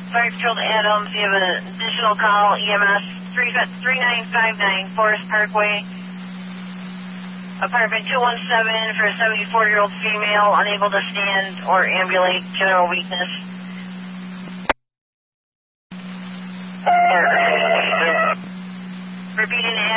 Fire Patrol to Adams. You have an additional call, EMS 3959 Forest Parkway. Apartment 217 for a 74-year-old female unable to stand or ambulate, general weakness. Repeating